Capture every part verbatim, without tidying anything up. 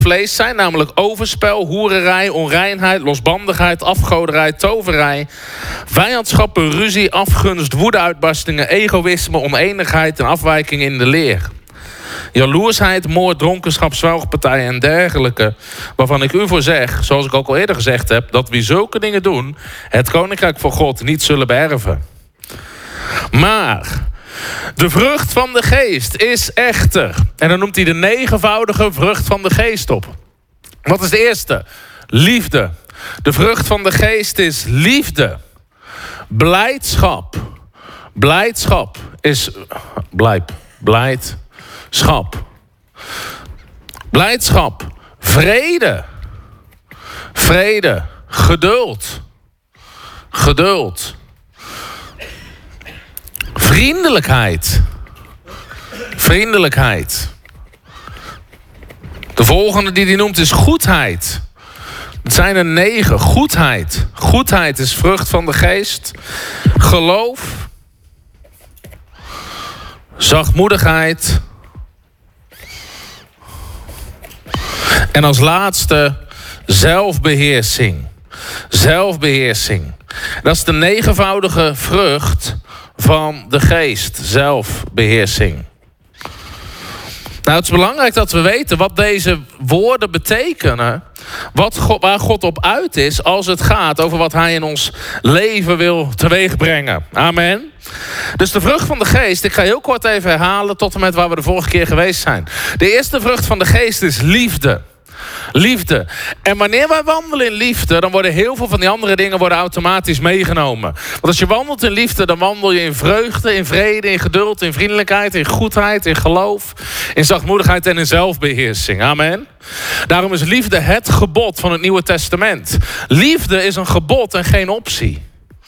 vlees zijn, namelijk overspel, hoererij, onreinheid, losbandigheid, afgoderij, toverij, vijandschappen, ruzie, afgunst, woedeuitbarstingen, egoïsme, oneenigheid en afwijking in de leer. Jaloersheid, moord, dronkenschap, zwelgpartijen en dergelijke, waarvan ik u voor zeg, zoals ik ook al eerder gezegd heb, dat wie zulke dingen doen, het koninkrijk van God niet zullen beërven. Maar de vrucht van de geest is echter, en dan noemt hij de negenvoudige vrucht van de geest op. Wat is de eerste? Liefde. De vrucht van de geest is liefde. Blijdschap. Blijdschap is blijp, blijdschap. Blijdschap. Vrede. Vrede. Geduld. Geduld. Vriendelijkheid. Vriendelijkheid. De volgende die hij noemt is goedheid. Het zijn er negen. Goedheid. Goedheid is vrucht van de geest. Geloof. Zachtmoedigheid. En als laatste zelfbeheersing. Zelfbeheersing. Dat is de negenvoudige vrucht van de geest. Zelfbeheersing. Nou, het is belangrijk dat we weten wat deze woorden betekenen. Wat God, waar God op uit is als het gaat over wat hij in ons leven wil teweegbrengen. Amen. Dus de vrucht van de geest, ik ga heel kort even herhalen tot en met waar we de vorige keer geweest zijn. De eerste vrucht van de geest is liefde. Liefde. En wanneer wij wandelen in liefde, dan worden heel veel van die andere dingen worden automatisch meegenomen. Want als je wandelt in liefde, dan wandel je in vreugde, in vrede, in geduld, in vriendelijkheid, in goedheid, in geloof, in zachtmoedigheid en in zelfbeheersing. Amen. Daarom is liefde het gebod van het Nieuwe Testament. Liefde is een gebod en geen optie.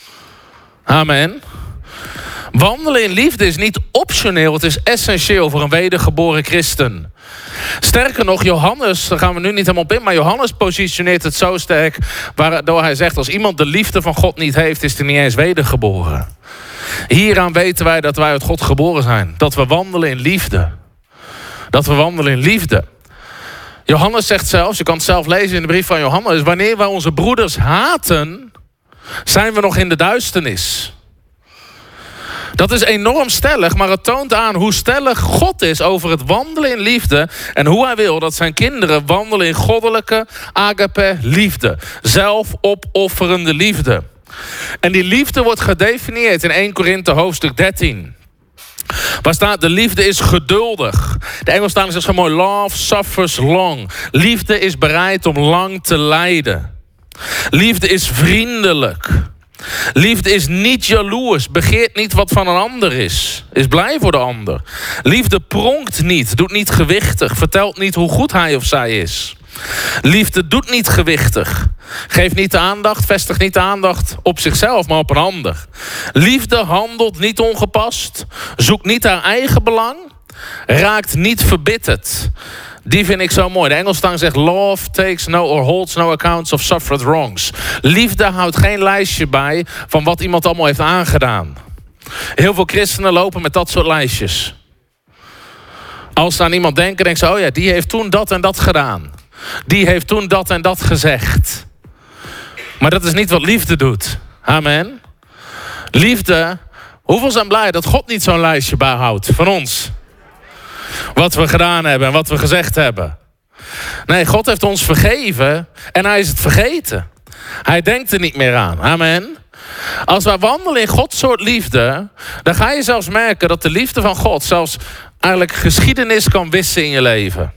Amen. Wandelen in liefde is niet optioneel, het is essentieel voor een wedergeboren christen. Sterker nog, Johannes, daar gaan we nu niet helemaal op in, maar Johannes positioneert het zo sterk, waardoor hij zegt, als iemand de liefde van God niet heeft, is hij niet eens wedergeboren. Hieraan weten wij dat wij uit God geboren zijn. Dat we wandelen in liefde. Dat we wandelen in liefde. Johannes zegt zelfs, je kan het zelf lezen in de brief van Johannes, wanneer wij onze broeders haten, zijn we nog in de duisternis. Dat is enorm stellig, maar het toont aan hoe stellig God is over het wandelen in liefde. En hoe hij wil dat zijn kinderen wandelen in goddelijke agape liefde. Zelfopofferende liefde. En die liefde wordt gedefinieerd in eerste Korinthe hoofdstuk dertien. Waar staat, de liefde is geduldig. De Engelstalige zegt zo mooi, love suffers long. Liefde is bereid om lang te lijden. Liefde is vriendelijk. Liefde is niet jaloers, begeert niet wat van een ander is. Is blij voor de ander. Liefde pronkt niet, doet niet gewichtig, vertelt niet hoe goed hij of zij is. Liefde doet niet gewichtig, geeft niet de aandacht, vestigt niet de aandacht op zichzelf, maar op een ander. Liefde handelt niet ongepast, zoekt niet haar eigen belang, raakt niet verbitterd. Die vind ik zo mooi. De Engelstaal zegt, love takes no or holds no accounts of suffered wrongs. Liefde houdt geen lijstje bij van wat iemand allemaal heeft aangedaan. Heel veel christenen lopen met dat soort lijstjes. Als ze aan iemand denken, denken ze, oh ja, die heeft toen dat en dat gedaan. Die heeft toen dat en dat gezegd. Maar dat is niet wat liefde doet. Amen. Liefde, hoeveel zijn blij dat God niet zo'n lijstje bijhoudt van ons? Wat we gedaan hebben en wat we gezegd hebben. Nee, God heeft ons vergeven en hij is het vergeten. Hij denkt er niet meer aan. Amen. Als wij wandelen in Gods soort liefde, dan ga je zelfs merken dat de liefde van God zelfs eigenlijk geschiedenis kan wissen in je leven.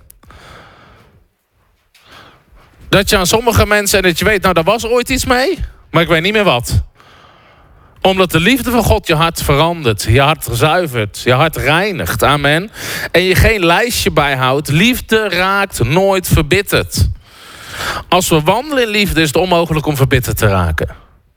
Dat je aan sommige mensen, en dat je weet, nou daar was ooit iets mee, maar ik weet niet meer wat. Omdat de liefde van God je hart verandert, je hart zuivert, je hart reinigt. Amen. En je geen lijstje bijhoudt. Liefde raakt nooit verbitterd. Als we wandelen in liefde is het onmogelijk om verbitterd te raken.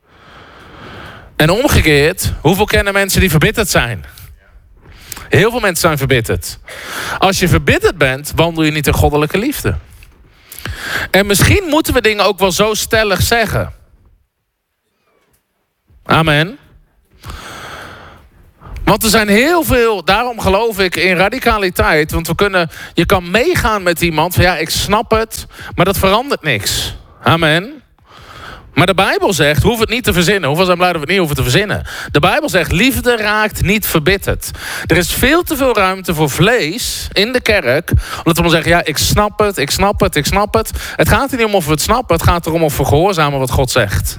En omgekeerd, hoeveel kennen mensen die verbitterd zijn? Heel veel mensen zijn verbitterd. Als je verbitterd bent, wandel je niet in goddelijke liefde. En misschien moeten we dingen ook wel zo stellig zeggen. Maar Want er zijn heel veel, daarom geloof ik in radicaliteit. Want we kunnen, je kan meegaan met iemand van ja, ik snap het, maar dat verandert niks. Amen. Maar de Bijbel zegt, hoef het niet te verzinnen. Hoeveel zijn blij dat we het niet hoeven te verzinnen? De Bijbel zegt, liefde raakt niet verbitterd. Er is veel te veel ruimte voor vlees in de kerk. Omdat we dan zeggen, ja, ik snap het, ik snap het, ik snap het. Het gaat er niet om of we het snappen. Het gaat erom of we gehoorzamen wat God zegt.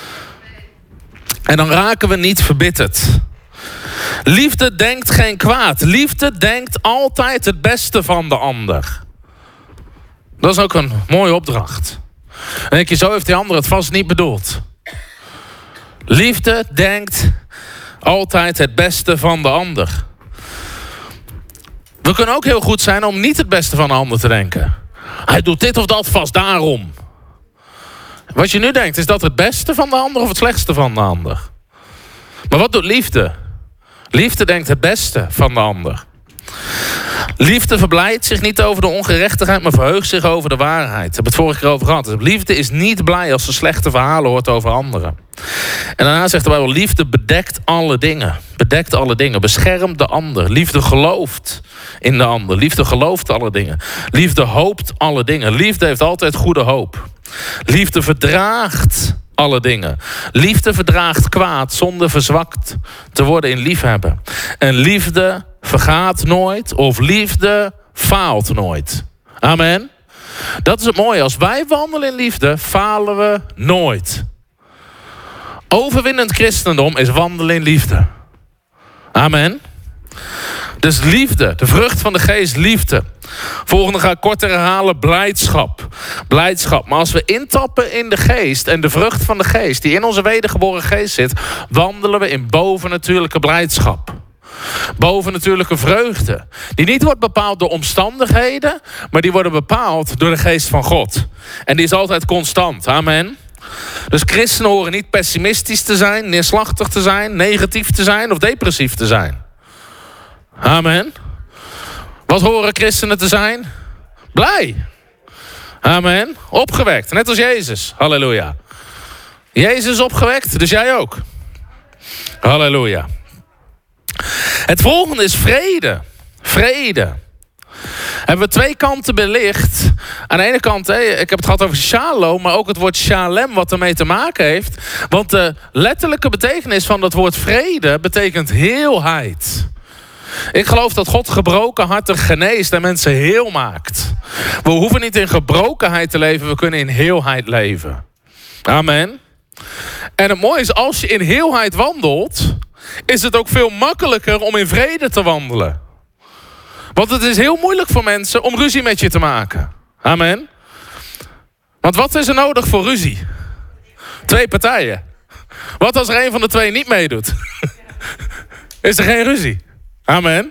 En dan raken we niet verbitterd. Liefde denkt geen kwaad. Liefde denkt altijd het beste van de ander. Dat is ook een mooie opdracht. En denk je, zo heeft die ander het vast niet bedoeld. Liefde denkt altijd het beste van de ander. We kunnen ook heel goed zijn om niet het beste van de ander te denken. Hij doet dit of dat vast daarom. Wat je nu denkt, is dat het beste van de ander of het slechtste van de ander? Maar wat doet liefde? Liefde denkt het beste van de ander. Liefde verblijdt zich niet over de ongerechtigheid, maar verheugt zich over de waarheid. Daar hebben we het vorige keer over gehad. Liefde is niet blij als ze slechte verhalen hoort over anderen. En daarna zegt de Bijbel, liefde bedekt alle dingen. Bedekt alle dingen, beschermt de ander. Liefde gelooft in de ander. Liefde gelooft alle dingen. Liefde hoopt alle dingen. Liefde heeft altijd goede hoop. Liefde verdraagt alle dingen. Liefde verdraagt kwaad zonder verzwakt te worden in liefhebben. En liefde vergaat nooit of liefde faalt nooit. Amen. Dat is het mooie. Als wij wandelen in liefde, falen we nooit. Overwinnend christendom is wandelen in liefde. Amen. Dus liefde, de vrucht van de geest, liefde. Volgende ga ik kort herhalen, blijdschap. Blijdschap. Maar als we intappen in de geest en de vrucht van de geest die in onze wedergeboren geest zit, wandelen we in bovennatuurlijke blijdschap. Bovennatuurlijke vreugde. Die niet wordt bepaald door omstandigheden, maar die worden bepaald door de geest van God. En die is altijd constant. Amen. Dus christenen horen niet pessimistisch te zijn, neerslachtig te zijn, negatief te zijn of depressief te zijn. Amen. Wat horen christenen te zijn? Blij. Amen. Opgewekt, net als Jezus. Halleluja. Jezus is opgewekt, dus jij ook. Halleluja. Het volgende is vrede. Vrede. Hebben we twee kanten belicht. Aan de ene kant, hé, ik heb het gehad over shalom, maar ook het woord shalem wat ermee te maken heeft. Want de letterlijke betekenis van dat woord vrede betekent heelheid. Ik geloof dat God gebroken harten geneest en mensen heel maakt. We hoeven niet in gebrokenheid te leven, we kunnen in heelheid leven. Amen. En het mooie is, als je in heelheid wandelt, is het ook veel makkelijker om in vrede te wandelen. Want het is heel moeilijk voor mensen om ruzie met je te maken. Amen. Want wat is er nodig voor ruzie? Twee partijen. Wat als er een van de twee niet meedoet? Is er geen ruzie? Amen.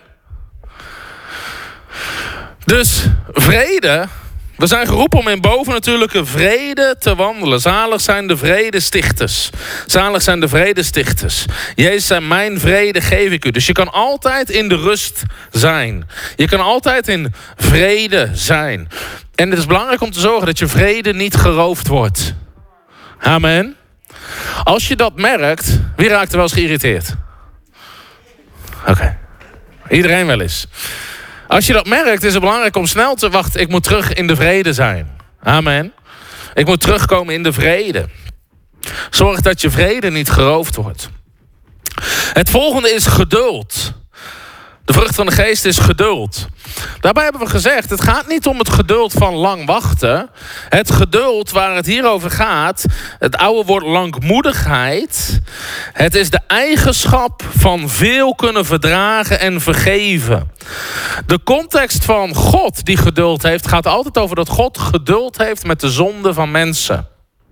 Dus vrede. We zijn geroepen om in bovennatuurlijke vrede te wandelen. Zalig zijn de vredestichters. Zalig zijn de vredestichters. Jezus zei, mijn vrede geef ik u. Dus je kan altijd in de rust zijn. Je kan altijd in vrede zijn. En het is belangrijk om te zorgen dat je vrede niet geroofd wordt. Amen. Als je dat merkt, wie raakt er wel eens geïrriteerd? Oké. Okay. Iedereen wel eens. Als je dat merkt, is het belangrijk om snel te wachten. Ik moet terug in de vrede zijn. Amen. Ik moet terugkomen in de vrede. Zorg dat je vrede niet geroofd wordt. Het volgende is geduld. De vrucht van de geest is geduld. Daarbij hebben we gezegd, het gaat niet om het geduld van lang wachten. Het geduld waar het hier over gaat, het oude woord langmoedigheid. Het is de eigenschap van veel kunnen verdragen en vergeven. De context van God die geduld heeft, gaat altijd over dat God geduld heeft met de zonde van mensen.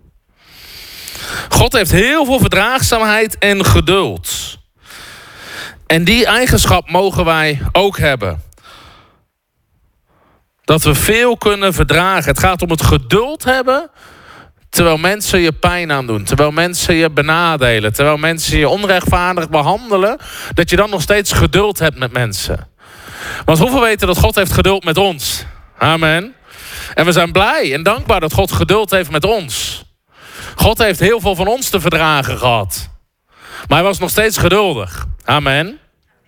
God heeft heel veel verdraagzaamheid en geduld. En die eigenschap mogen wij ook hebben. Dat we veel kunnen verdragen. Het gaat om het geduld hebben terwijl mensen je pijn aandoen. Terwijl mensen je benadelen. Terwijl mensen je onrechtvaardig behandelen. Dat je dan nog steeds geduld hebt met mensen. Want hoeveel weten dat God heeft geduld met ons? Amen. En we zijn blij en dankbaar dat God geduld heeft met ons. God heeft heel veel van ons te verdragen gehad. Maar hij was nog steeds geduldig. Amen.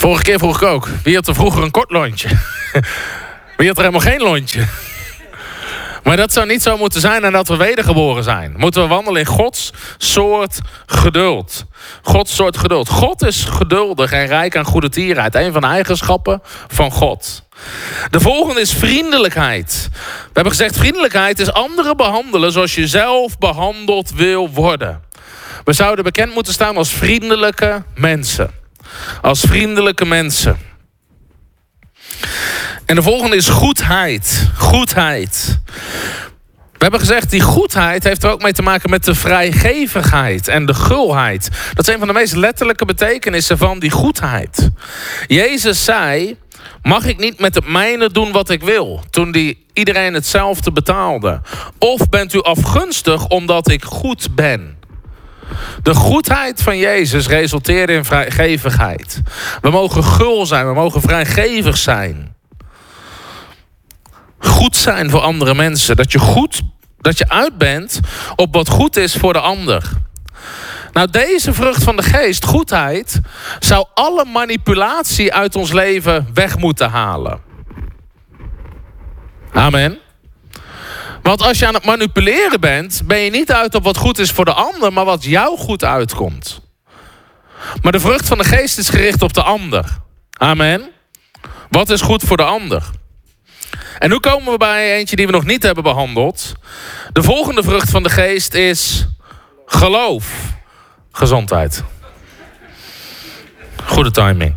Vorige keer vroeg ik ook, wie had er vroeger een kort lontje? Wie had er helemaal geen lontje? Maar dat zou niet zo moeten zijn nadat we wedergeboren zijn. Moeten we wandelen in Gods soort geduld. Gods soort geduld. God is geduldig en rijk aan goede tierheid. Een van de eigenschappen van God. De volgende is vriendelijkheid. We hebben gezegd, vriendelijkheid is anderen behandelen zoals je zelf behandeld wil worden. We zouden bekend moeten staan als vriendelijke mensen. Als vriendelijke mensen. En de volgende is goedheid. Goedheid. We hebben gezegd, die goedheid heeft er ook mee te maken met de vrijgevigheid en de gulheid. Dat is een van de meest letterlijke betekenissen van die goedheid. Jezus zei, mag ik niet met het mijne doen wat ik wil? Toen die iedereen hetzelfde betaalde. Of bent u afgunstig omdat ik goed ben? De goedheid van Jezus resulteert in vrijgevigheid. We mogen gul zijn, we mogen vrijgevig zijn. Goed zijn voor andere mensen. Dat je goed, dat je uit bent op wat goed is voor de ander. Nou, deze vrucht van de geest, goedheid, zou alle manipulatie uit ons leven weg moeten halen. Amen. Want als je aan het manipuleren bent, ben je niet uit op wat goed is voor de ander, maar wat jou goed uitkomt. Maar de vrucht van de geest is gericht op de ander. Amen. Wat is goed voor de ander? En nu komen we bij eentje die we nog niet hebben behandeld. De volgende vrucht van de geest is geloof. Gezondheid. Goede timing.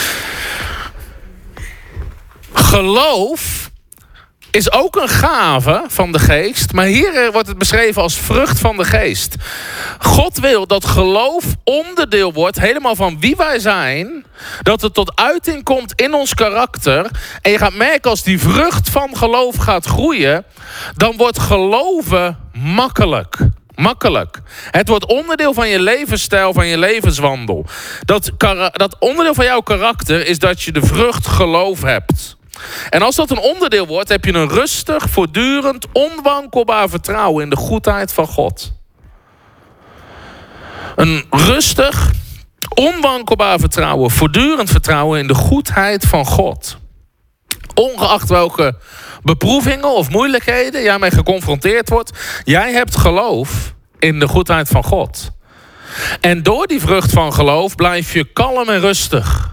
Geloof is ook een gave van de geest. Maar hier wordt het beschreven als vrucht van de geest. God wil dat geloof onderdeel wordt, helemaal van wie wij zijn. Dat het tot uiting komt in ons karakter. En je gaat merken, als die vrucht van geloof gaat groeien, dan wordt geloven makkelijk. Makkelijk. Het wordt onderdeel van je levensstijl, van je levenswandel. Dat, dat onderdeel van jouw karakter is dat je de vrucht geloof hebt. En als dat een onderdeel wordt, heb je een rustig, voortdurend, onwankelbaar vertrouwen in de goedheid van God. Een rustig, onwankelbaar vertrouwen, voortdurend vertrouwen in de goedheid van God. Ongeacht welke beproevingen of moeilijkheden jij mee geconfronteerd wordt, jij hebt geloof in de goedheid van God. En door die vrucht van geloof blijf je kalm en rustig.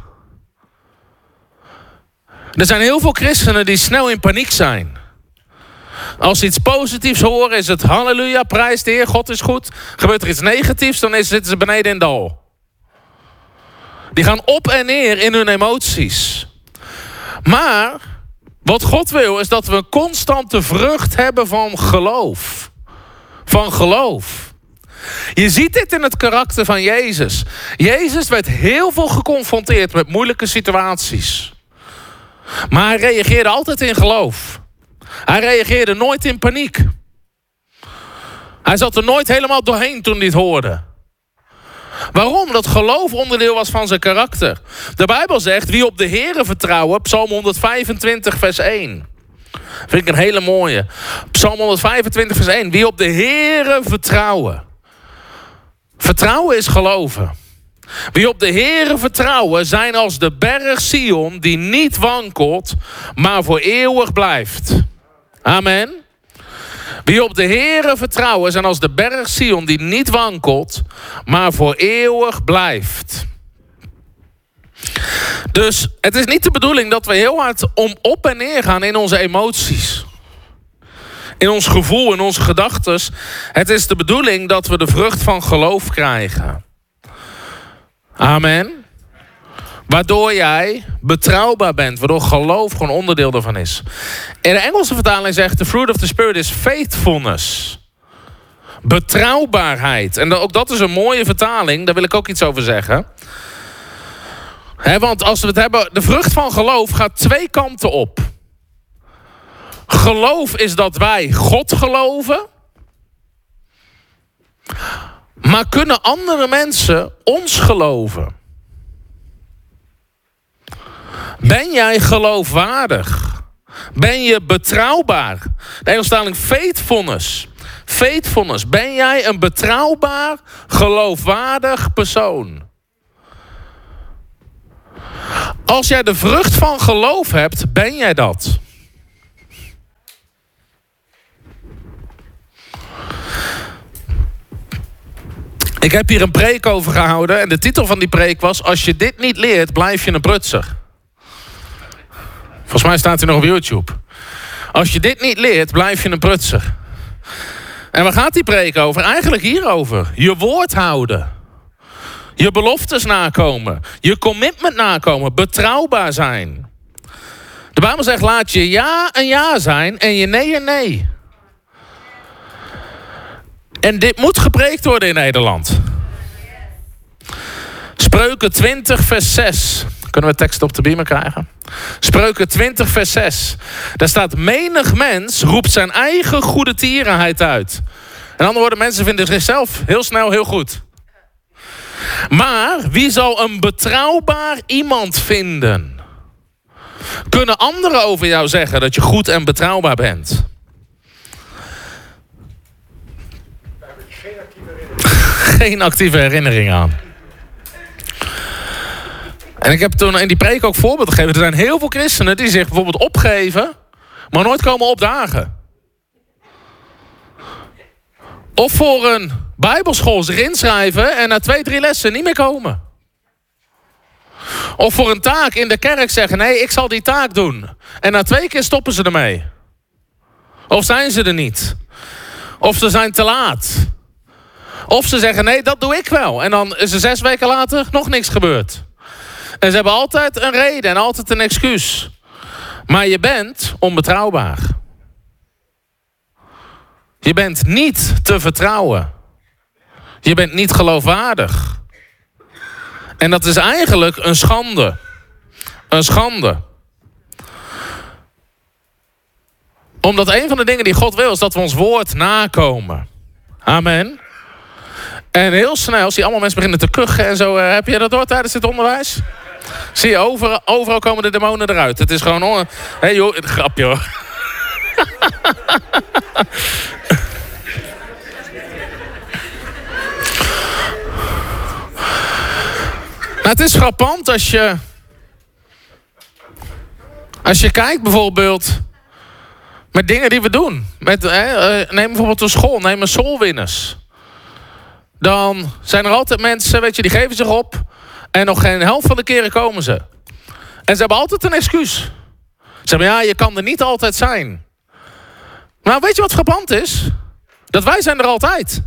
Er zijn heel veel christenen die snel in paniek zijn. Als ze iets positiefs horen, is het halleluja, prijs de Heer, God is goed. Gebeurt er iets negatiefs, dan zitten ze beneden in het dal. Die gaan op en neer in hun emoties. Maar wat God wil, is dat we een constante vrucht hebben van geloof. Van geloof. Je ziet dit in het karakter van Jezus. Jezus werd heel veel geconfronteerd met moeilijke situaties. Maar hij reageerde altijd in geloof. Hij reageerde nooit in paniek. Hij zat er nooit helemaal doorheen toen hij het hoorde. Waarom? Dat geloof onderdeel was van zijn karakter. De Bijbel zegt, wie op de Here vertrouwen, Psalm honderdvijfentwintig vers één. Vind ik een hele mooie. Psalm honderdvijfentwintig vers één. Wie op de Here vertrouwen. Vertrouwen is geloven. Wie op de Here vertrouwen zijn als de berg Sion die niet wankelt, maar voor eeuwig blijft. Amen. Wie op de Here vertrouwen zijn als de berg Sion die niet wankelt, maar voor eeuwig blijft. Dus het is niet de bedoeling dat we heel hard om op en neer gaan in onze emoties. In ons gevoel, in onze gedachten. Het is de bedoeling dat we de vrucht van geloof krijgen. Amen. Waardoor jij betrouwbaar bent. Waardoor geloof gewoon onderdeel daarvan is. In de Engelse vertaling zegt, the fruit of the spirit is faithfulness. Betrouwbaarheid. En ook dat is een mooie vertaling. Daar wil ik ook iets over zeggen. He, want als we het hebben, de vrucht van geloof gaat twee kanten op. Geloof is dat wij God geloven. Maar kunnen andere mensen ons geloven? Ben jij geloofwaardig? Ben je betrouwbaar? De Engelse vertaling faithfulness. Faithfulness. Ben jij een betrouwbaar, geloofwaardig persoon? Als jij de vrucht van geloof hebt, ben jij dat. Ik heb hier een preek over gehouden en de titel van die preek was: als je dit niet leert, blijf je een prutser. Volgens mij staat hij nog op YouTube. Als je dit niet leert, blijf je een prutser. En waar gaat die preek over? Eigenlijk hierover. Je woord houden. Je beloftes nakomen. Je commitment nakomen. Betrouwbaar zijn. De Bijbel zegt: laat je ja een ja zijn en je nee een nee. En dit moet gepreekt worden in Nederland. Spreuken twintig vers zes. Kunnen we tekst op de beamer krijgen? Spreuken twintig vers zes. Daar staat: menig mens roept zijn eigen goede tierenheid uit. In andere woorden, mensen vinden zichzelf heel snel heel goed. Maar wie zal een betrouwbaar iemand vinden? Kunnen anderen over jou zeggen dat je goed en betrouwbaar bent? Geen actieve herinnering aan. En ik heb toen in die preek ook voorbeelden gegeven. Er zijn heel veel christenen die zich bijvoorbeeld opgeven, maar nooit komen opdagen. Of voor een bijbelschool zich inschrijven en na twee, drie lessen niet meer komen. Of voor een taak in de kerk zeggen: nee, ik zal die taak doen. En na twee keer stoppen ze ermee. Of zijn ze er niet. Of ze zijn te laat. Of ze zeggen: nee, dat doe ik wel. En dan is er zes weken later nog niks gebeurd. En ze hebben altijd een reden en altijd een excuus. Maar je bent onbetrouwbaar. Je bent niet te vertrouwen. Je bent niet geloofwaardig. En dat is eigenlijk een schande. Een schande. Omdat een van de dingen die God wil is dat we ons woord nakomen. Amen. En heel snel zie je allemaal mensen beginnen te kuchen en zo. Uh, heb je dat door tijdens dit onderwijs? Zie je, overal, overal komen de demonen eruit. Het is gewoon... Hé hey, joh, grapje hoor. Nou, het is frappant als je... Als je kijkt bijvoorbeeld... Met dingen die we doen. Met, hè, neem bijvoorbeeld een school. Neem een soulwinners. Dan zijn er altijd mensen, weet je, die geven zich op. En nog geen helft van de keren komen ze. En ze hebben altijd een excuus. Ze zeggen: ja, je kan er niet altijd zijn. Nou, weet je wat frappant is? Dat wij zijn er altijd.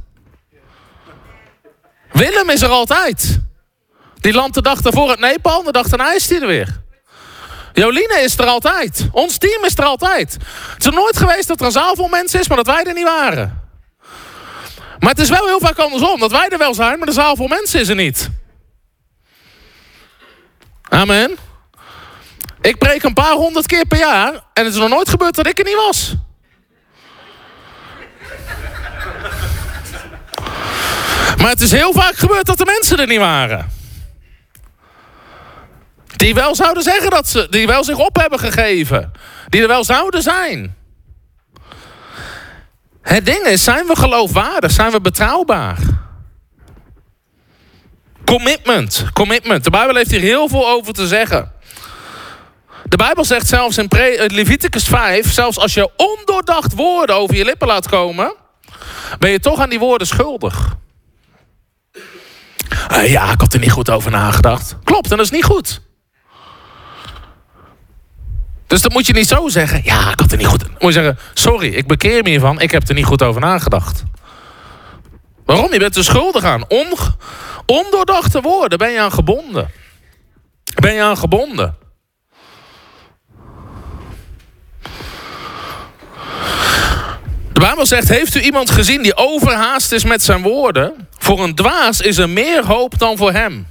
Willem is er altijd. Die landt de dag daarvoor uit Nepal, de dag daarna is hij er weer. Joline is er altijd. Ons team is er altijd. Het is er nooit geweest dat er een zaal vol mensen is, maar dat wij er niet waren. Maar het is wel heel vaak andersom. Dat wij er wel zijn, maar de zaal vol mensen is er niet. Amen. Ik preek een paar honderd keer per jaar. En het is nog nooit gebeurd dat ik er niet was. Maar het is heel vaak gebeurd dat de mensen er niet waren. Die wel zouden zeggen dat ze... Die wel zich op hebben gegeven. Die er wel zouden zijn. Het ding is, zijn we geloofwaardig? Zijn we betrouwbaar? Commitment. Commitment. De Bijbel heeft hier heel veel over te zeggen. De Bijbel zegt zelfs in Leviticus vijf... zelfs als je ondoordacht woorden over je lippen laat komen... ben je toch aan die woorden schuldig. Uh, ja, ik had er niet goed over nagedacht. Klopt, en dat is niet goed. Dus dat moet je niet zo zeggen. Ja, ik had er niet goed... Moet je zeggen: sorry, ik bekeer me hiervan. Ik heb er niet goed over nagedacht. Waarom? Je bent er schuldig aan. On, ondoordachte woorden ben je aan gebonden. Ben je aan gebonden. De Bijbel zegt: heeft u iemand gezien die overhaast is met zijn woorden? Voor een dwaas is er meer hoop dan voor hem.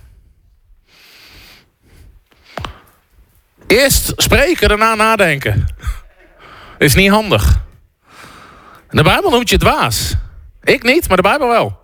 Eerst spreken, daarna nadenken. Is niet handig. De Bijbel noemt je dwaas. Ik niet, maar de Bijbel wel.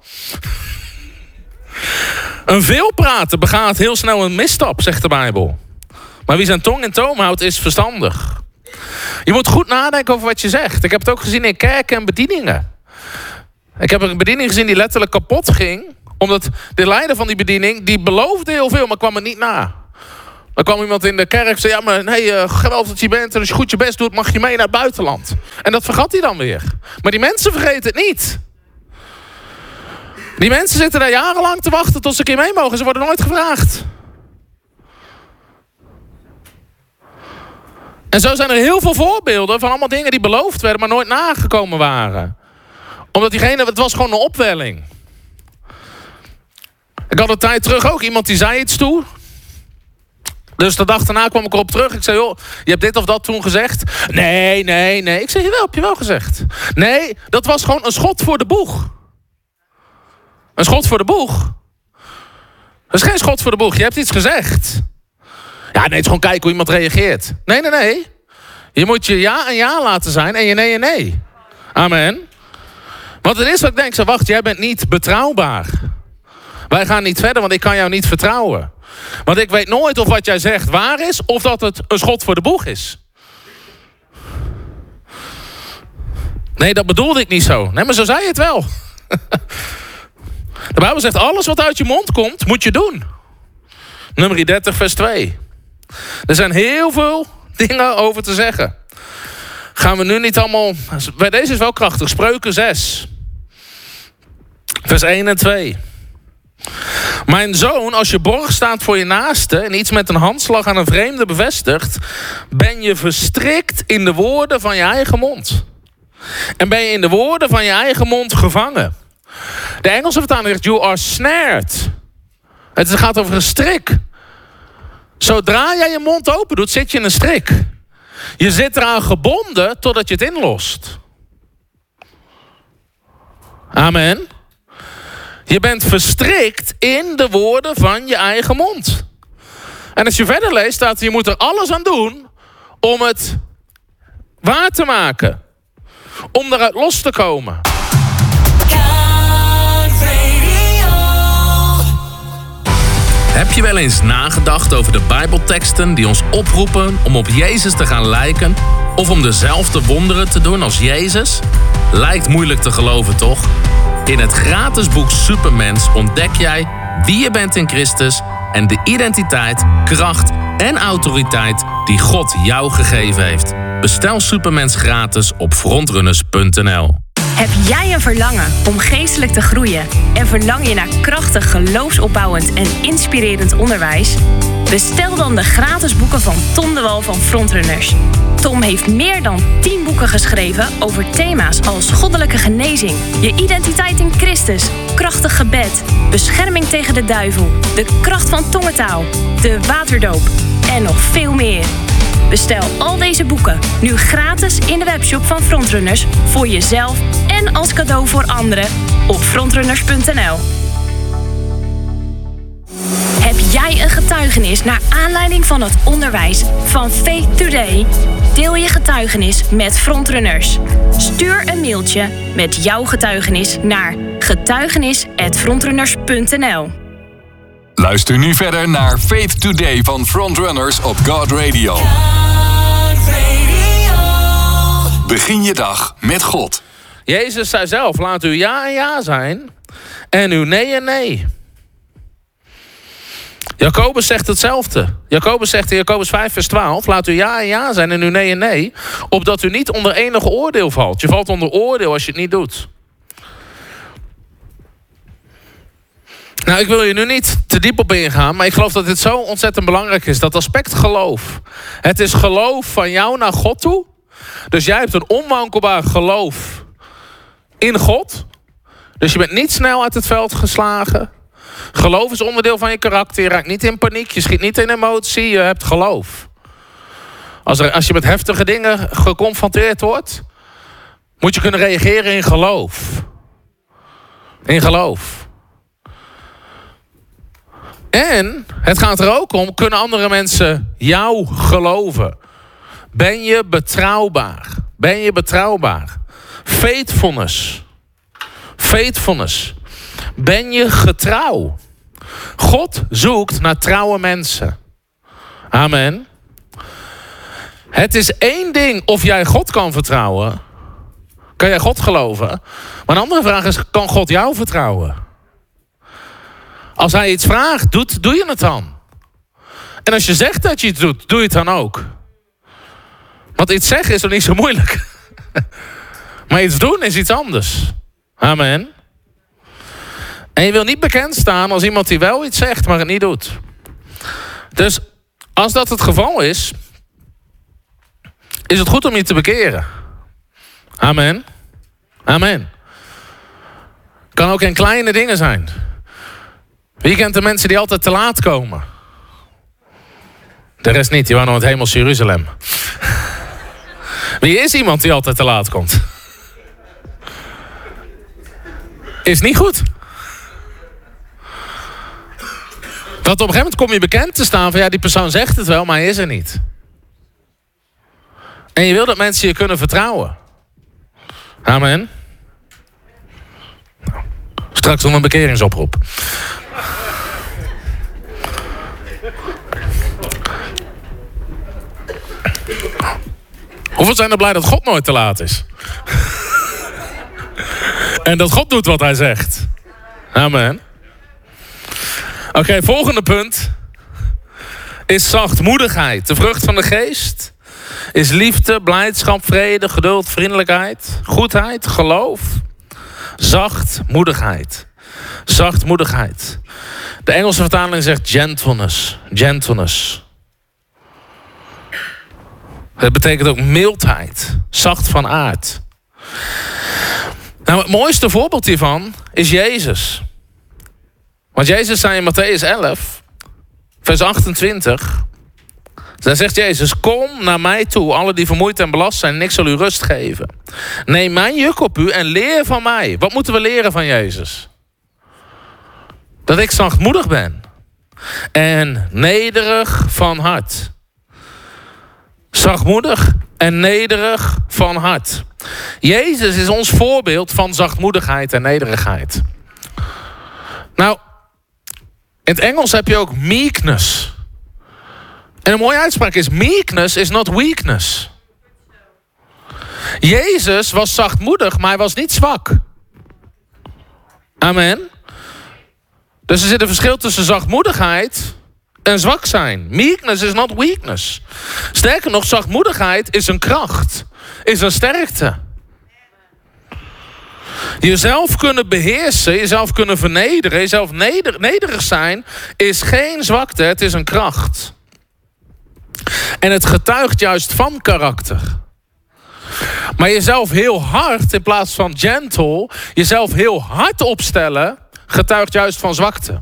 Een veelprater begaat heel snel een misstap, zegt de Bijbel. Maar wie zijn tong in toom houdt, is verstandig. Je moet goed nadenken over wat je zegt. Ik heb het ook gezien in kerken en bedieningen. Ik heb een bediening gezien die letterlijk kapot ging. Omdat de leider van die bediening, die beloofde heel veel, maar kwam het niet na. Dan kwam iemand in de kerk en zei, ja, maar nee, uh, geweldig dat je bent. En als je goed je best doet, mag je mee naar het buitenland. En dat vergat hij dan weer. Maar die mensen vergeten het niet. Die mensen zitten daar jarenlang te wachten tot ze een keer mee mogen. Ze worden nooit gevraagd. En zo zijn er heel veel voorbeelden van allemaal dingen die beloofd werden, maar nooit nagekomen waren. Omdat diegene, het was gewoon een opwelling. Ik had een tijd terug ook iemand die zei iets toe. Dus de dag daarna kwam ik erop terug. Ik zei, joh, je hebt dit of dat toen gezegd. Nee, nee, nee. Ik zeg, jawel, heb je wel gezegd. Nee, dat was gewoon een schot voor de boeg. Een schot voor de boeg. Dat is geen schot voor de boeg. Je hebt iets gezegd. Ja, nee, het is gewoon kijken hoe iemand reageert. Nee, nee, nee. Je moet je ja en ja laten zijn en je nee en nee. Amen. Want het is wat ik denk, zo, wacht, jij bent niet betrouwbaar. Wij gaan niet verder, want ik kan jou niet vertrouwen. Want ik weet nooit of wat jij zegt waar is, of dat het een schot voor de boeg is. Nee, dat bedoelde ik niet zo. Nee, maar zo zei je het wel. De Bijbel zegt, alles wat uit je mond komt, moet je doen. Nummer dertig, vers twee. Er zijn heel veel dingen over te zeggen. Gaan we nu niet allemaal... Bij deze is wel krachtig. Spreuken zes. Vers één en twee. Mijn zoon, als je borg staat voor je naaste en iets met een handslag aan een vreemde bevestigt, ben je verstrikt in de woorden van je eigen mond. En ben je in de woorden van je eigen mond gevangen. De Engelse vertaling zegt, you are snared. Het gaat over een strik. Zodra jij je mond open doet, zit je in een strik. Je zit eraan gebonden totdat je het inlost. Amen. Je bent verstrikt in de woorden van je eigen mond. En als je verder leest, staat er, je moet er alles aan doen om het waar te maken. Om eruit los te komen. Heb je wel eens nagedacht over de Bijbelteksten die ons oproepen om op Jezus te gaan lijken of om dezelfde wonderen te doen als Jezus? Lijkt moeilijk te geloven, toch? In het gratis boek Supermens ontdek jij wie je bent in Christus en de identiteit, kracht en autoriteit die God jou gegeven heeft. Bestel Supermens gratis op frontrunners punt n l. Heb jij een verlangen om geestelijk te groeien en verlang je naar krachtig, geloofsopbouwend en inspirerend onderwijs? Bestel dan de gratis boeken van Tom de Wal van Frontrunners. Tom heeft meer dan tien boeken geschreven over thema's als goddelijke genezing, je identiteit in Christus, krachtig gebed, bescherming tegen de duivel, de kracht van tongentaal, de waterdoop en nog veel meer. Bestel al deze boeken nu gratis in de webshop van Frontrunners voor jezelf en als cadeau voor anderen op frontrunners punt n l. Heb jij een getuigenis naar aanleiding van het onderwijs van Faith Today? Deel je getuigenis met Frontrunners. Stuur een mailtje met jouw getuigenis naar getuigenis at frontrunners punt n l. Luister nu verder naar Faith Today van Frontrunners op God Radio. God Radio. Begin je dag met God. Jezus zei zelf, laat uw ja en ja zijn en uw nee en nee. Jacobus zegt hetzelfde. Jacobus zegt in Jacobus vijf vers twaalf, laat uw ja en ja zijn en uw nee en nee, opdat u niet onder enige oordeel valt. Je valt onder oordeel als je het niet doet. Nou, ik wil je nu niet te diep op ingaan, maar ik geloof dat dit zo ontzettend belangrijk is. Dat aspect geloof. Het is geloof van jou naar God toe. Dus jij hebt een onwankelbaar geloof in God. Dus je bent niet snel uit het veld geslagen. Geloof is onderdeel van je karakter. Je raakt niet in paniek, je schiet niet in emotie, je hebt geloof. Als, er, als je met heftige dingen geconfronteerd wordt, moet je kunnen reageren in geloof. In geloof. En het gaat er ook om, kunnen andere mensen jou geloven? Ben je betrouwbaar? Ben je betrouwbaar? Faithfulness. Faithfulness. Ben je getrouw? God zoekt naar trouwe mensen. Amen. Het is één ding of jij God kan vertrouwen. Kan jij God geloven? Maar een andere vraag is, kan God jou vertrouwen? Als hij iets vraagt, doet, doe je het dan? En als je zegt dat je het doet, doe je het dan ook. Want iets zeggen is nog niet zo moeilijk. Maar iets doen is iets anders. Amen. En je wil niet bekend staan als iemand die wel iets zegt, maar het niet doet. Dus als dat het geval is, is het goed om je te bekeren. Amen. Amen. Kan ook in kleine dingen zijn. Wie kent de mensen die altijd te laat komen? De rest niet, die waren nog in het hemels Jeruzalem. Wie is iemand die altijd te laat komt? Is niet goed. Want op een gegeven moment kom je bekend te staan van ja, die persoon zegt het wel, maar hij is er niet. En je wil dat mensen je kunnen vertrouwen. Amen. Nou, straks nog een bekeringsoproep. Hoeveel zijn er blij dat God nooit te laat is? En dat God doet wat hij zegt. Amen. Oké, okay, volgende punt is zachtmoedigheid. De vrucht van de geest is liefde, blijdschap, vrede, geduld, vriendelijkheid, goedheid, geloof, zachtmoedigheid. Zachtmoedigheid. De Engelse vertaling zegt gentleness. Gentleness. Het betekent ook mildheid. Zacht van aard. Nou, het mooiste voorbeeld hiervan is Jezus. Want Jezus zei in Mattheüs elf, vers achtentwintig. Daar zegt Jezus, kom naar mij toe, alle die vermoeid en belast zijn, en ik zal u rust geven. Neem mijn juk op u en leer van mij. Wat moeten we leren van Jezus? Dat ik zachtmoedig ben. En nederig van hart. Zachtmoedig en nederig van hart. Jezus is ons voorbeeld van zachtmoedigheid en nederigheid. Nou, in het Engels heb je ook meekness. En een mooie uitspraak is, meekness is not weakness. Jezus was zachtmoedig, maar hij was niet zwak. Amen. Dus er zit een verschil tussen zachtmoedigheid en zwak zijn. Meekness is not weakness. Sterker nog, zachtmoedigheid is een kracht. Is een sterkte. Jezelf kunnen beheersen, jezelf kunnen vernederen, jezelf neder, nederig zijn, is geen zwakte, het is een kracht. En het getuigt juist van karakter. Maar jezelf heel hard, in plaats van gentle, jezelf heel hard opstellen, getuigt juist van zwakte.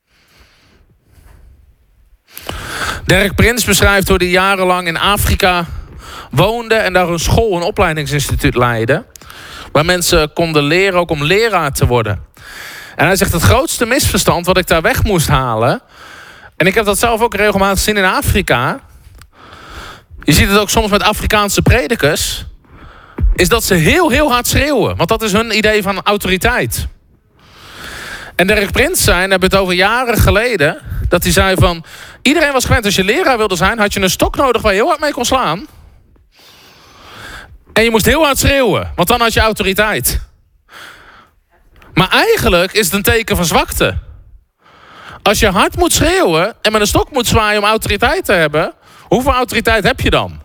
Dirk Prins beschrijft hoe hij jarenlang in Afrika woonde en daar een school, een opleidingsinstituut leidde. Waar mensen konden leren ook om leraar te worden. En hij zegt, het grootste misverstand wat ik daar weg moest halen. En ik heb dat zelf ook regelmatig gezien in Afrika. Je ziet het ook soms met Afrikaanse predikers. Is dat ze heel, heel hard schreeuwen. Want dat is hun idee van autoriteit. En Dirk Prins zei, en hebben het over jaren geleden. Dat hij zei van, iedereen was gewend, als je leraar wilde zijn, had je een stok nodig waar je heel hard mee kon slaan. En je moest heel hard schreeuwen, want dan had je autoriteit. Maar eigenlijk is het een teken van zwakte. Als je hard moet schreeuwen en met een stok moet zwaaien om autoriteit te hebben, hoeveel autoriteit heb je dan?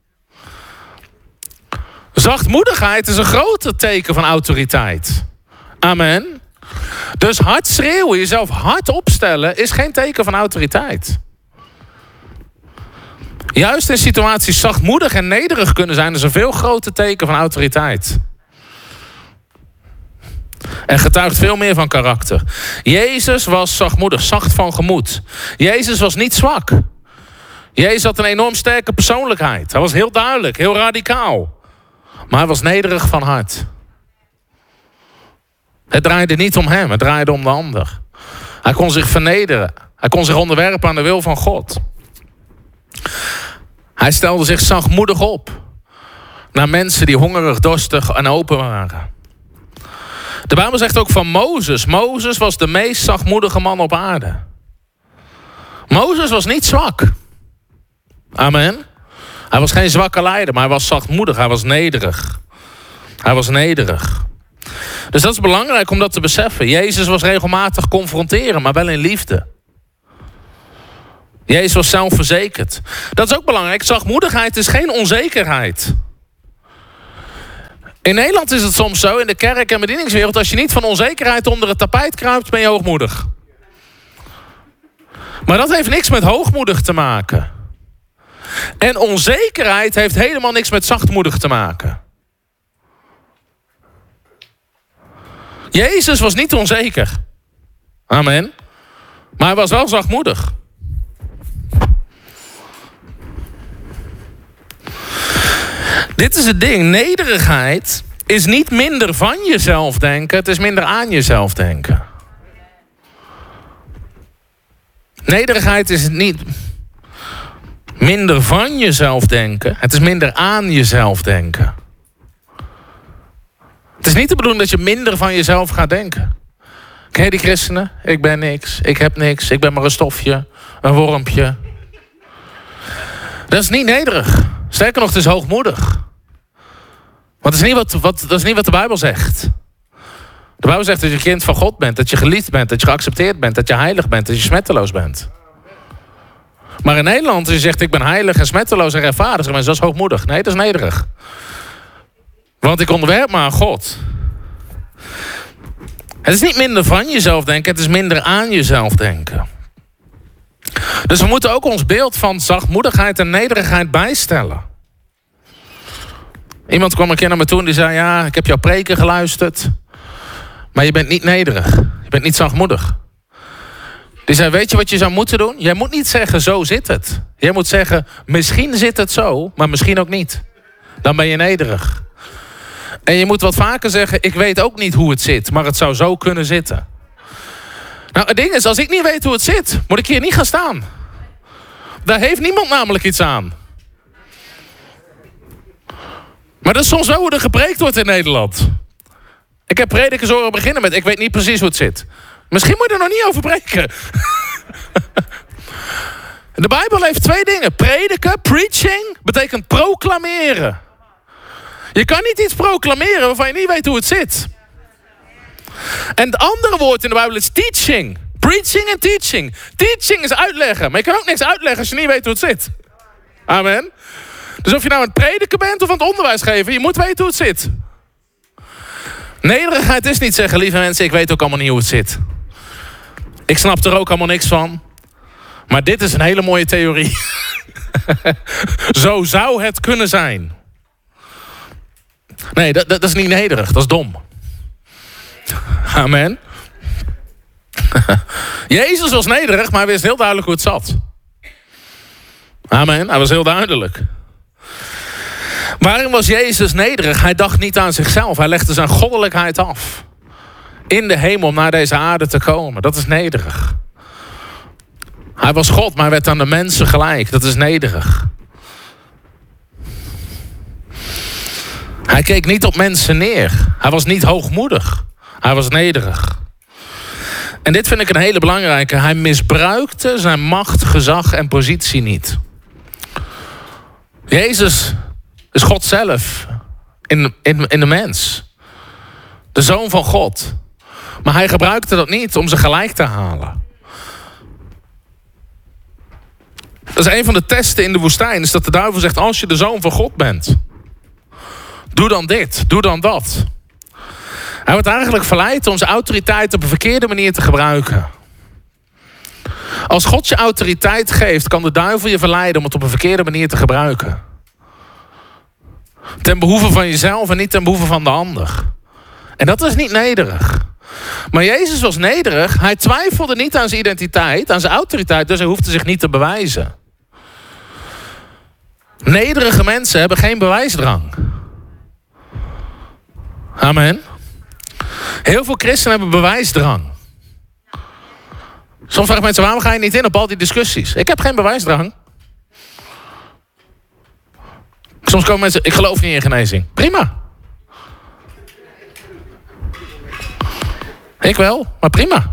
Zachtmoedigheid is een groter teken van autoriteit. Amen. Dus hard schreeuwen, jezelf hard opstellen, is geen teken van autoriteit. Juist in situaties zachtmoedig en nederig kunnen zijn, is een veel groter teken van autoriteit. En getuigt veel meer van karakter. Jezus was zachtmoedig, zacht van gemoed. Jezus was niet zwak. Jezus had een enorm sterke persoonlijkheid. Hij was heel duidelijk, heel radicaal. Maar hij was nederig van hart. Het draaide niet om hem, het draaide om de ander. Hij kon zich vernederen. Hij kon zich onderwerpen aan de wil van God. Hij stelde zich zachtmoedig op naar mensen die hongerig, dorstig en open waren. De Bijbel zegt ook van Mozes. Mozes was de meest zachtmoedige man op aarde. Mozes was niet zwak. Amen. Hij was geen zwakke leider, maar hij was zachtmoedig. Hij was nederig. Hij was nederig. Dus dat is belangrijk om dat te beseffen. Jezus was regelmatig confronteren, maar wel in liefde. Jezus was zelfverzekerd. Dat is ook belangrijk. Zachtmoedigheid is geen onzekerheid. In Nederland is het soms zo, in de kerk en bedieningswereld, als je niet van onzekerheid onder het tapijt kruipt, ben je hoogmoedig. Maar dat heeft niks met hoogmoedig te maken. En onzekerheid heeft helemaal niks met zachtmoedig te maken. Jezus was niet onzeker. Amen. Maar hij was wel zachtmoedig. Dit is het ding. Nederigheid is niet minder van jezelf denken. Het is minder aan jezelf denken. Nederigheid is niet minder van jezelf denken. Het is minder aan jezelf denken. Het is niet de bedoeling dat je minder van jezelf gaat denken. Ken je die christenen? Ik ben niks. Ik heb niks. Ik ben maar een stofje. Een wormpje. Dat is niet nederig. Sterker nog, het is hoogmoedig. Want dat is niet wat, wat, dat is niet wat de Bijbel zegt. De Bijbel zegt dat je kind van God bent. Dat je geliefd bent. Dat je geaccepteerd bent. Dat je heilig bent. Dat je smetteloos bent. Maar in Nederland, als je zegt ik ben heilig en smetteloos en rechtvaardig, zeggen mensen, dat is hoogmoedig. Nee, dat is nederig. Want ik onderwerp me aan God. Het is niet minder van jezelf denken. Het is minder aan jezelf denken. Dus we moeten ook ons beeld van zachtmoedigheid en nederigheid bijstellen. Iemand kwam een keer naar me toe en die zei, ja, ik heb jouw preken geluisterd. Maar je bent niet nederig. Je bent niet zachtmoedig. Die zei, weet je wat je zou moeten doen? Jij moet niet zeggen, zo zit het. Jij moet zeggen, misschien zit het zo, maar misschien ook niet. Dan ben je nederig. En je moet wat vaker zeggen, ik weet ook niet hoe het zit, maar het zou zo kunnen zitten. Nou, het ding is, als ik niet weet hoe het zit, moet ik hier niet gaan staan. Daar heeft niemand namelijk iets aan. Maar dat is soms wel hoe er gepreekt wordt in Nederland. Ik heb predikers horen beginnen met, ik weet niet precies hoe het zit. Misschien moet je er nog niet over preken. De Bijbel heeft twee dingen. Prediken, preaching, betekent proclameren. Je kan niet iets proclameren waarvan je niet weet hoe het zit. En het andere woord in de Bijbel is teaching. Preaching en teaching. Teaching is uitleggen. Maar je kan ook niks uitleggen als je niet weet hoe het zit. Amen. Dus of je nou aan het prediken bent of aan het onderwijs geven, je moet weten hoe het zit. Nederigheid is niet zeggen, lieve mensen, ik weet ook allemaal niet hoe het zit. Ik snap er ook allemaal niks van. Maar dit is een hele mooie theorie. Zo zou het kunnen zijn. Nee, dat, dat is niet nederig. Dat is dom. Amen. Jezus was nederig, maar hij wist heel duidelijk hoe het zat. Amen. Hij was heel duidelijk. Waarom was Jezus nederig? Hij dacht niet aan zichzelf. Hij legde zijn goddelijkheid af. In de hemel om naar deze aarde te komen. Dat is nederig. Hij was God, maar hij werd aan de mensen gelijk. Dat is nederig. Hij keek niet op mensen neer. Hij was niet hoogmoedig. Hij was nederig. En dit vind ik een hele belangrijke. Hij misbruikte zijn macht, gezag en positie niet. Jezus is God zelf. In, in, in de mens. De Zoon van God. Maar hij gebruikte dat niet om ze gelijk te halen. Dat is een van de testen in de woestijn. Is dat de duivel zegt, als je de Zoon van God bent. Doe dan dit, doe dan dat. Hij wordt eigenlijk verleid om zijn autoriteit op een verkeerde manier te gebruiken. Als God je autoriteit geeft, kan de duivel je verleiden om het op een verkeerde manier te gebruiken. Ten behoeve van jezelf en niet ten behoeve van de ander. En dat is niet nederig. Maar Jezus was nederig. Hij twijfelde niet aan zijn identiteit, aan zijn autoriteit, dus hij hoefde zich niet te bewijzen. Nederige mensen hebben geen bewijsdrang. Amen. Heel veel christenen hebben bewijsdrang. Soms vragen mensen, waarom ga je niet in op al die discussies? Ik heb geen bewijsdrang. Soms komen mensen, ik geloof niet in genezing. Prima. Ik wel, maar prima.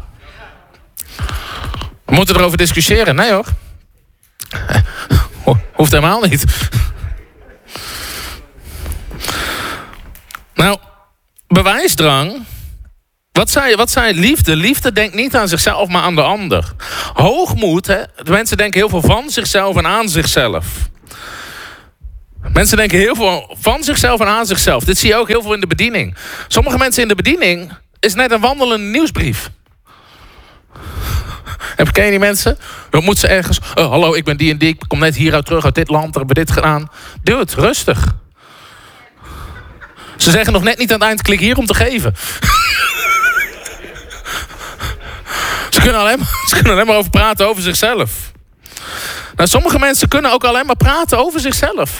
We moeten erover discussiëren. Nee hoor. Hoeft helemaal niet. Nou, bewijsdrang Wat zei, wat zei liefde? Liefde denkt niet aan zichzelf, maar aan de ander. Hoogmoed, hè? De mensen denken heel veel van zichzelf en aan zichzelf. Mensen denken heel veel van zichzelf en aan zichzelf. Dit zie je ook heel veel in de bediening. Sommige mensen in de bediening is net een wandelende nieuwsbrief. Heb ken je die mensen? Dan moet ze ergens... Oh, hallo, ik ben die en die. Ik kom net hieruit terug uit dit land. Hebben we dit gedaan. Doe het, rustig. Ze zeggen nog net niet aan het eind... klik hier om te geven. ze, kunnen alleen maar, ze kunnen alleen maar over praten over zichzelf. Nou, sommige mensen kunnen ook alleen maar praten over zichzelf.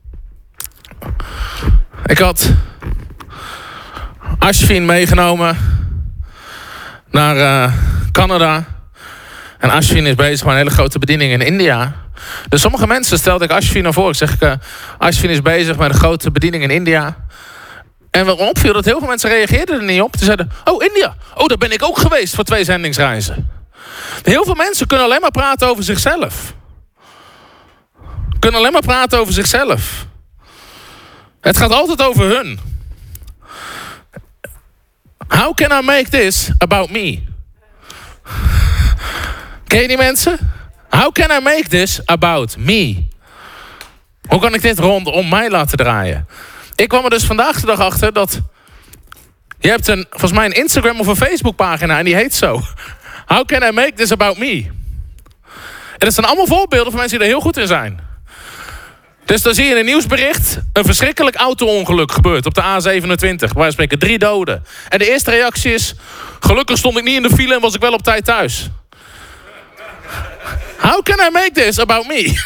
Ik had Ashvin meegenomen naar uh, Canada. En Ashvin is bezig met een hele grote bediening in India. Dus sommige mensen stelde ik Ashvin naar voren. Ik zeg, uh, Ashvin is bezig met een grote bediening in India. En wat me opviel, dat heel veel mensen reageerden er niet op. Ze zeiden, oh India, oh daar ben ik ook geweest voor twee zendingsreizen. Heel veel mensen kunnen alleen maar praten over zichzelf. Kunnen alleen maar praten over zichzelf. Het gaat altijd over hun. How can I make this about me? Ken je die mensen? How can I make this about me? Hoe kan ik dit rondom mij laten draaien? Ik kwam er dus vandaag de dag achter dat... Je hebt een, volgens mij een Instagram of een Facebook pagina en die heet zo. How can I make this about me? En dat zijn allemaal voorbeelden van mensen die er heel goed in zijn. Dus dan zie je in een nieuwsbericht... een verschrikkelijk auto-ongeluk gebeurt op de A zevenentwintig. Wij spreken drie doden. En de eerste reactie is... gelukkig stond ik niet in de file en was ik wel op tijd thuis. How can I make this about me?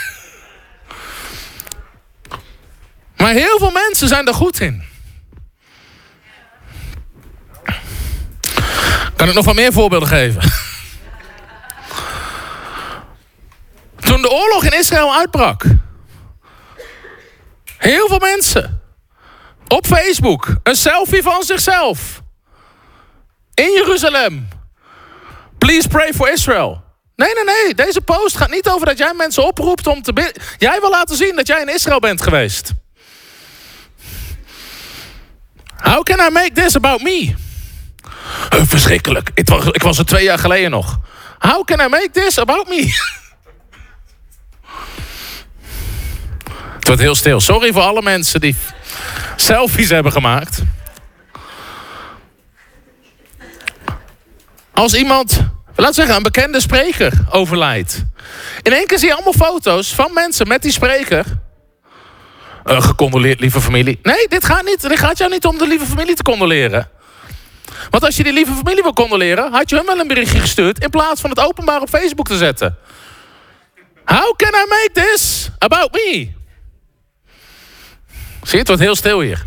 Maar heel veel mensen zijn er goed in. Kan ik nog wat meer voorbeelden geven? Toen de oorlog in Israël uitbrak... heel veel mensen... op Facebook... een selfie van zichzelf... in Jeruzalem... Please pray for Israel... Nee, nee, nee. Deze post gaat niet over dat jij mensen oproept om te bidden. Jij wil laten zien dat jij in Israël bent geweest. How can I make this about me? Uh, verschrikkelijk. Ik was, ik was er twee jaar geleden nog. How can I make this about me? Het wordt heel stil. Sorry voor alle mensen die selfies hebben gemaakt. Als iemand... Laat zeggen, een bekende spreker overlijdt. In één keer zie je allemaal foto's van mensen met die spreker. Uh, gecondoleerd, lieve familie. Nee, dit gaat, niet, dit gaat jou niet om de lieve familie te condoleren. Want als je die lieve familie wil condoleren... had je hem wel een berichtje gestuurd... in plaats van het openbaar op Facebook te zetten. How can I make this about me? Zie je, het wordt heel stil hier.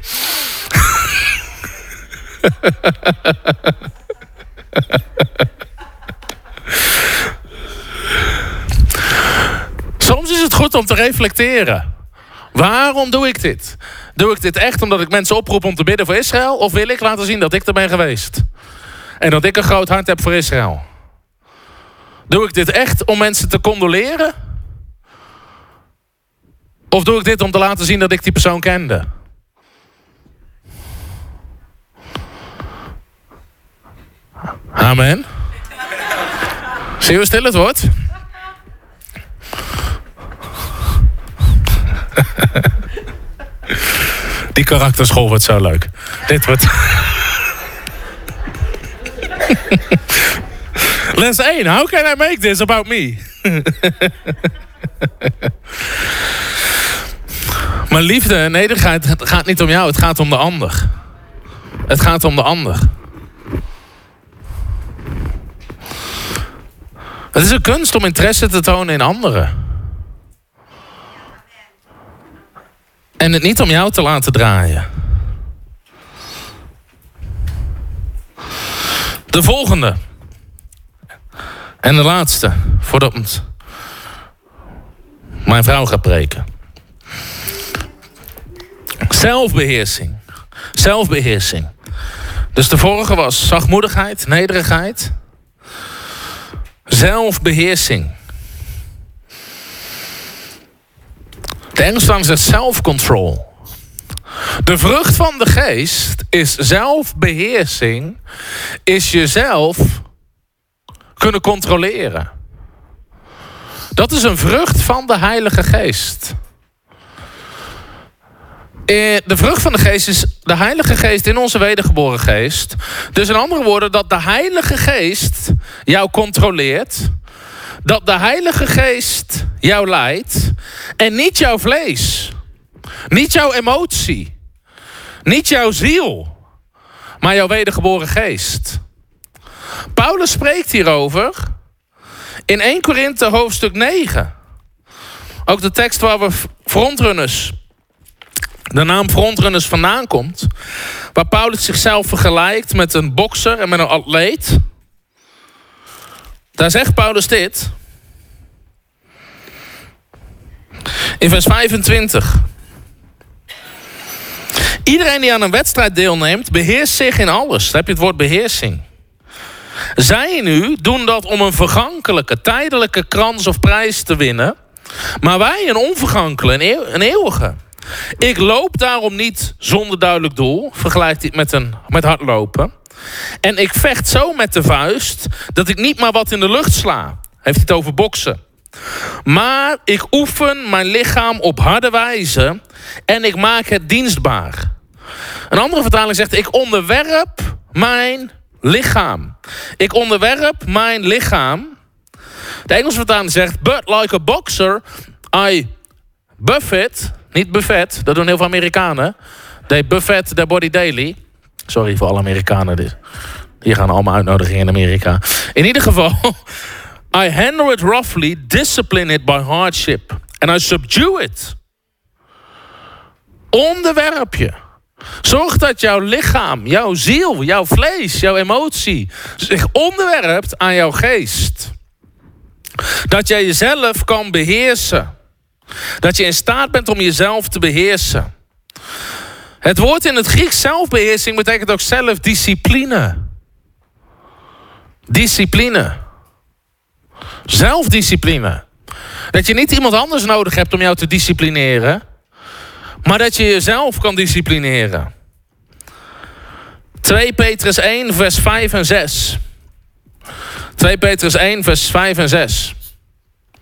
Soms is het goed om te reflecteren. Waarom doe ik dit? Doe ik dit echt omdat ik mensen oproep om te bidden voor Israël? Of wil ik laten zien dat ik er ben geweest? En dat ik een groot hart heb voor Israël? Doe ik dit echt om mensen te condoleren? Of doe ik dit om te laten zien dat ik die persoon kende? Amen. Zie je hoe stil het wordt? Die karakterschool wordt zo leuk. Dit wordt... Les één. How can I make this about me? Maar liefde en nederigheid, het gaat niet om jou. Het gaat om de ander. Het gaat om de ander. Het is een kunst om interesse te tonen in anderen. En het niet om jou te laten draaien. De volgende. En de laatste. Voordat mijn vrouw gaat preken. Zelfbeheersing. Zelfbeheersing. Dus de vorige was zachtmoedigheid, nederigheid. Zelfbeheersing. De Engelsman zegt self-control. De vrucht van de geest is zelfbeheersing, is jezelf kunnen controleren. Dat is een vrucht van de Heilige Geest. De vrucht van de geest is de Heilige Geest in onze wedergeboren geest. Dus in andere woorden, dat de Heilige Geest jou controleert. Dat de Heilige Geest jou leidt. En niet jouw vlees. Niet jouw emotie. Niet jouw ziel. Maar jouw wedergeboren geest. Paulus spreekt hierover in Eerste Korinthe hoofdstuk negen. Ook de tekst waar we frontrunners, de naam frontrunners vandaan komt. Waar Paulus zichzelf vergelijkt met een bokser en met een atleet. Daar zegt Paulus dit. In vers vijfentwintig. Iedereen die aan een wedstrijd deelneemt, beheerst zich in alles. Daar heb je het woord beheersing. Zij nu doen dat om een vergankelijke, tijdelijke krans of prijs te winnen. Maar wij een onvergankelijke, een eeuwige. Ik loop daarom niet zonder duidelijk doel. Vergelijkt hij het met, een, met hardlopen. En ik vecht zo met de vuist dat ik niet maar wat in de lucht sla. Heeft hij het over boksen. Maar ik oefen mijn lichaam op harde wijze en ik maak het dienstbaar. Een andere vertaling zegt, ik onderwerp mijn lichaam. Ik onderwerp mijn lichaam. De Engelse vertaling zegt, but like a boxer, I buffet, niet buffet, dat doen heel veel Amerikanen. They buffet their body daily. Sorry voor alle Amerikanen. Dit. Hier gaan allemaal uitnodigingen in Amerika. In ieder geval, I handle it roughly, discipline it by hardship. And I subdue it. Onderwerp je. Zorg dat jouw lichaam, jouw ziel, jouw vlees, jouw emotie zich onderwerpt aan jouw geest. Dat jij jezelf kan beheersen. Dat je in staat bent om jezelf te beheersen. Het woord in het Grieks zelfbeheersing betekent ook zelfdiscipline. Discipline. Zelfdiscipline. Dat je niet iemand anders nodig hebt om jou te disciplineren. Maar dat je jezelf kan disciplineren. Tweede Petrus één vers vijf en zes. Tweede Petrus één vers vijf en zes.